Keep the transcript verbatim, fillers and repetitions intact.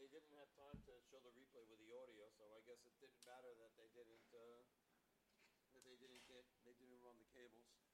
didn't have time to show the replay with the audio, so I guess it didn't matter that they didn't uh, that they didn't get they didn't run the cables.